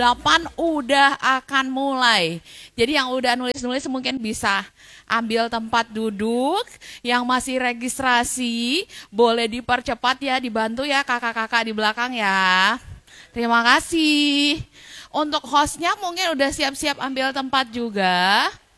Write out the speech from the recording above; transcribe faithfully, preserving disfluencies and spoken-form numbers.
delapan udah akan mulai. Jadi yang udah nulis-nulis mungkin bisa ambil tempat duduk. Yang masih registrasi boleh dipercepat ya, dibantu ya kakak-kakak di belakang ya. Terima kasih. Untuk hostnya mungkin udah siap-siap ambil tempat juga.